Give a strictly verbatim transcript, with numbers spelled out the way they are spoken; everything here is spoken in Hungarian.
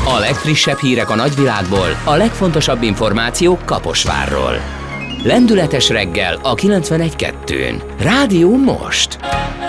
A legfrissebb hírek a nagyvilágból, a legfontosabb információk Kaposvárról. Lendületes reggel a kilencvenegy kettőn. Rádió Most!